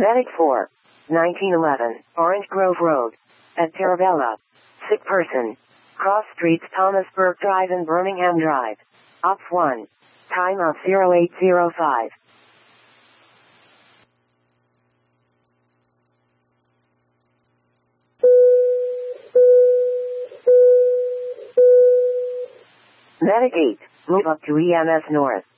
Medic 4. 1911, Orange Grove Road. At Terravella. Sick person. Cross streets Thomas Burke Drive and Birmingham Drive. Ops 1. Time of 0805. Medic 8. Move up to EMS North.